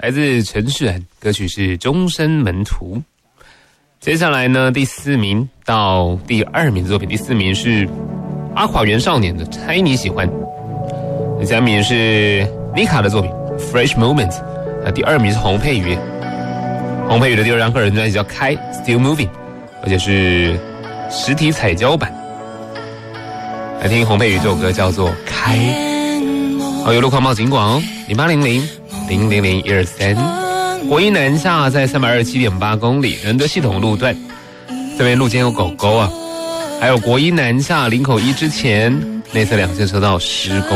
来自陈世安，歌曲是《终身门徒》。接下来呢，第4名到第2名的作品，第4名是阿垮原少年的《猜你喜欢》，第3名是妮卡的作品《Fresh Moment》，第2名是洪佩瑜。洪佩瑜的第2张个人专辑叫《开 Still Moving》，而且是实体彩胶版。来听洪佩瑜这首歌叫做《开》。好，有路况报警广0800-000-123。国一南下在327.8公里，仁德系统路段，这边路肩有狗狗啊。还有国一南下林口一之前内侧2线车道施工。